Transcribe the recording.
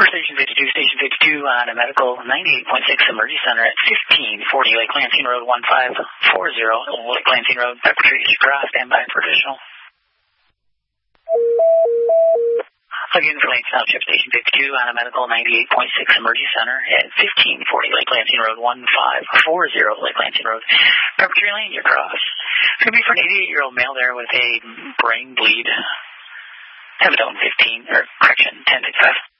Station 52, Station 52 on a medical 98.6 emergency center at 1540 Lake Lansing Road 1540 Lake Lansing Road. Pepper Tree is crossed. Stand by for additional. Again, for Lake Township Station 52 on a medical 98.6 emergency center at 1540 Lake Lansing Road 1540 Lake Lansing Road. Pepper Tree Lane, you're cross. It's going to be for an 88-year-old male there with a brain bleed. Have it on 1065.